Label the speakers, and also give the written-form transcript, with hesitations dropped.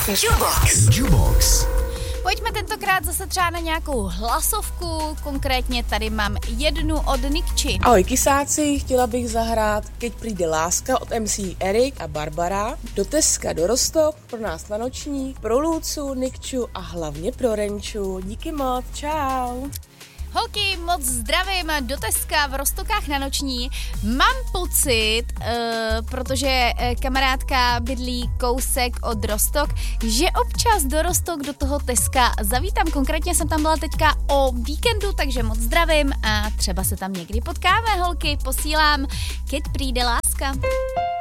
Speaker 1: Jubox.
Speaker 2: Pojďme tentokrát zase třeba na nějakou hlasovku, konkrétně tady mám jednu od Nikči.
Speaker 3: Ahoj kysáci, chtěla bych zahrát Keď přijde láska od MC Erik a Barbara, do Teska do Rostok, pro nás na noční, pro Lůcu, Nikču a hlavně pro Renču. Díky moc, čau.
Speaker 2: Holky, moc zdravím do Teska v Rostokách na noční. Mám pocit, protože kamarádka bydlí kousek od Rostok, že občas do Rostok do toho Teska zavítám. Konkrétně jsem tam byla teďka o víkendu, takže moc zdravím a třeba se tam někdy potkáme, holky. Posílám, keď přijde láska.